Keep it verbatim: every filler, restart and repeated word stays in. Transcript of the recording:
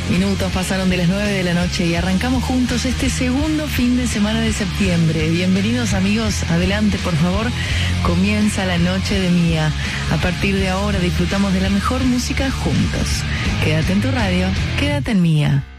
Minutos pasaron de las nueve de la noche y arrancamos juntos este segundo fin de semana de septiembre. Bienvenidos amigos, adelante por favor, comienza la noche de Mía. A partir de ahora disfrutamos de la mejor música juntos. Quédate en tu radio, quédate en Mía.